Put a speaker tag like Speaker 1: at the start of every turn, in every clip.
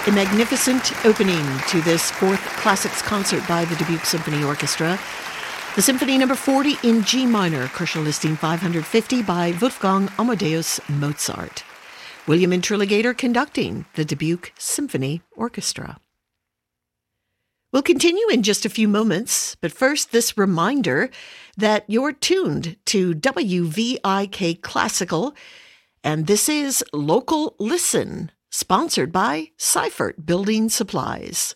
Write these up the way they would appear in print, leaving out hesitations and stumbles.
Speaker 1: A magnificent opening to this fourth classics concert by the Dubuque Symphony Orchestra. The Symphony No. 40 in G minor, Koschel listing 550 by Wolfgang Amadeus Mozart. William Introligator conducting the Dubuque Symphony Orchestra. We'll continue in just a few moments, but first this reminder that you're tuned to WVIK Classical, and this is Local Listen, sponsored by Seifert Building Supplies.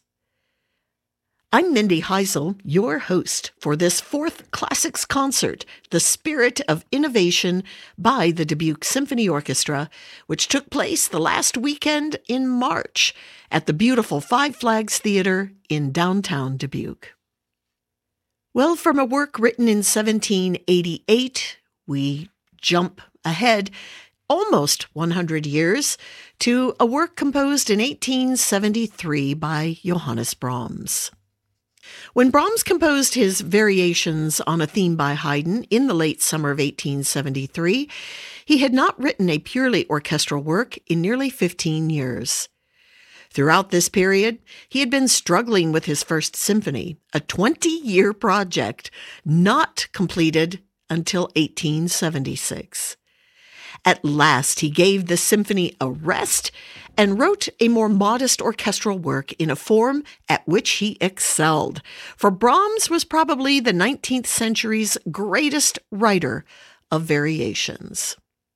Speaker 1: I'm Mindy Heisel, your host for this fourth classics concert, The Spirit of Innovation by the Dubuque Symphony Orchestra, which took place the last weekend in March at the beautiful Five Flags Theater in downtown Dubuque. Well, from a work written in 1788, we jump ahead almost 100 years to a work composed in 1873 by Johannes Brahms. When Brahms composed his variations on a theme by Haydn in the late summer of 1873, he had not written a purely orchestral work in nearly 15 years. Throughout this period, he had been struggling with his first symphony, a 20-year project not completed until 1876. At last, he gave the symphony a rest and wrote a more modest orchestral work in a form at which he excelled. For Brahms was probably the 19th century's greatest writer of variations.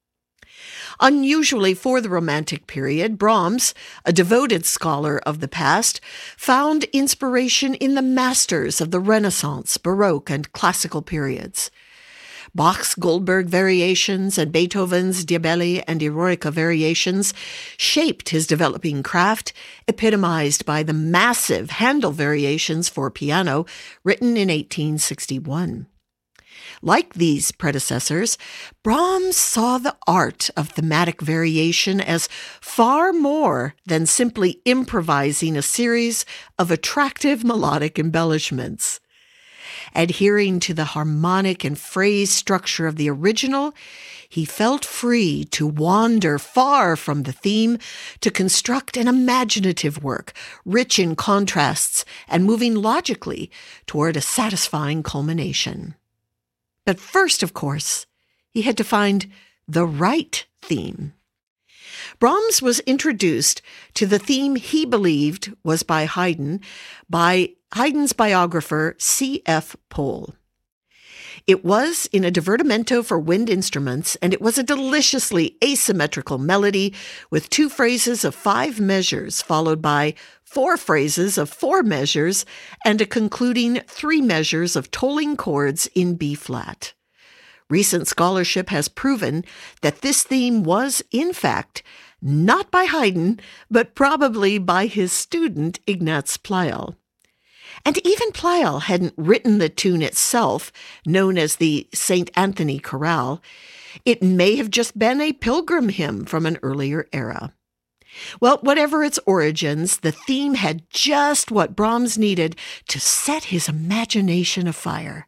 Speaker 1: Unusually for the Romantic period, Brahms, a devoted scholar of the past, found inspiration in the masters of the Renaissance, Baroque, and Classical periods. Bach's Goldberg variations and Beethoven's Diabelli and Eroica variations shaped his developing craft, epitomized by the massive Handel variations for piano written in 1861. Like these predecessors, Brahms saw the art of thematic variation as far more than simply improvising a series of attractive melodic embellishments. Adhering to the harmonic and phrase structure of the original, he felt free to wander far from the theme to construct an imaginative work, rich in contrasts and moving logically toward a satisfying culmination. But first, of course, he had to find the right theme. Brahms was introduced to the theme he believed was by Haydn by Haydn's biographer C.F. Pohl. It was in a divertimento for wind instruments, and it was a deliciously asymmetrical melody with 2 phrases of 5 measures, followed by 4 phrases of 4 measures, and a concluding 3 measures of tolling chords in B-flat. Recent scholarship has proven that this theme was, in fact, not by Haydn, but probably by his student Ignaz Pleyel. And even Pleyel hadn't written the tune itself, known as the St. Anthony Chorale. It may have just been a pilgrim hymn from an earlier era. Well, whatever its origins, the theme had just what Brahms needed to set his imagination afire.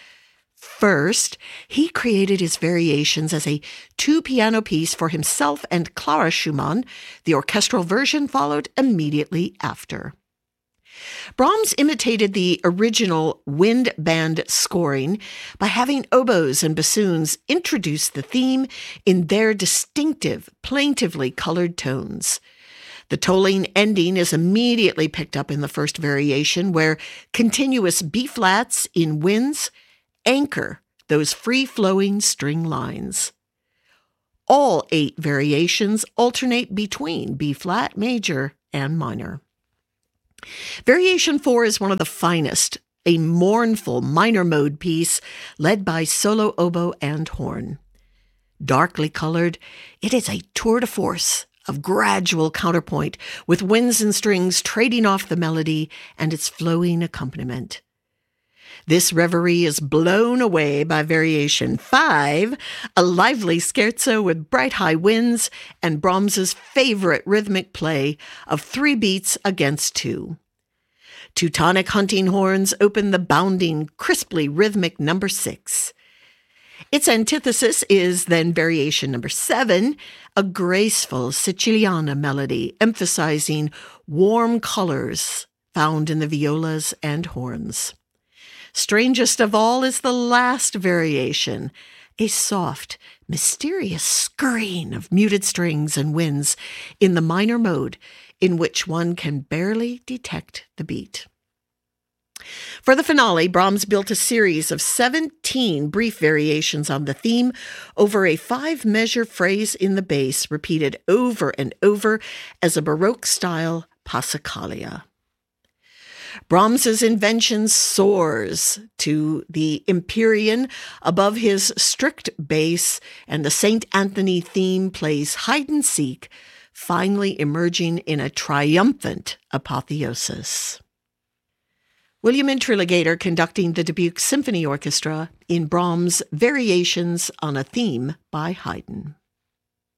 Speaker 1: First, he created his variations as a 2-piano piece for himself and Clara Schumann. The orchestral version followed immediately after. Brahms imitated the original wind band scoring by having oboes and bassoons introduce the theme in their distinctive, plaintively colored tones. The tolling ending is immediately picked up in the first variation, where continuous B-flats in winds anchor those free-flowing string lines. All 8 variations alternate between B-flat, major, and minor. Variation 4 is one of the finest, a mournful minor mode piece led by solo oboe and horn. Darkly colored, it is a tour de force of gradual counterpoint with winds and strings trading off the melody and its flowing accompaniment. This reverie is blown away by Variation 5, a lively scherzo with bright high winds and Brahms's favorite rhythmic play of 3 beats against 2. Teutonic hunting horns open the bounding, crisply rhythmic number 6. Its antithesis is then variation number 7, a graceful Siciliana melody emphasizing warm colors found in the violas and horns. Strangest of all is the last variation, a soft, mysterious scurrying of muted strings and winds in the minor mode in which one can barely detect the beat. For the finale, Brahms built a series of 17 brief variations on the theme over a 5-measure phrase in the bass, repeated over and over as a Baroque-style passacaglia. Brahms's invention soars to the Empyrean above his strict bass, and the St. Anthony theme plays hide-and-seek, finally emerging in a triumphant apotheosis. William Intrigligator conducting the Dubuque Symphony Orchestra in Brahms' Variations on a Theme by Haydn.